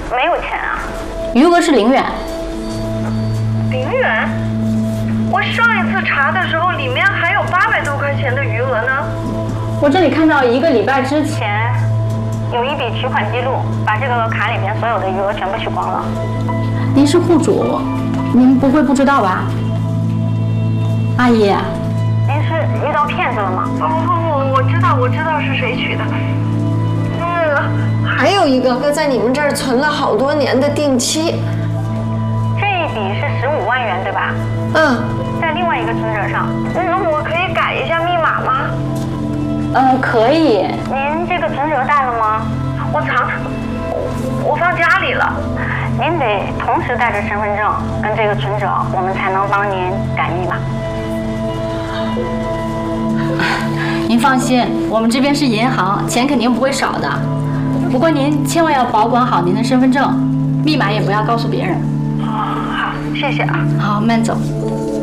没有钱啊。 余额是0元。 0元？我上一次查的时候，里面还有800多块钱的余额呢。 我这里看到1个礼拜之前有一笔取款记录，把这个卡里边所有的余额全部取光了。 您是户主，您不会不知道吧？阿姨， 您是遇到骗子了吗？不，我知道是谁取的。那个还有一个在你们这儿存了好多年的定期， 这一笔是15万元，对吧？ 嗯， 在另外一个存折上。那我可以改一下密码吗？ 可以。 您这个存折带了吗？我放家里了。您得同时带着身份证跟这个存折，我们才能帮您改密码。 您放心，我们这边是银行，钱肯定不会少的。不过您千万要保管好您的身份证，密码也不要告诉别人。 好，谢谢啊。 好，慢走。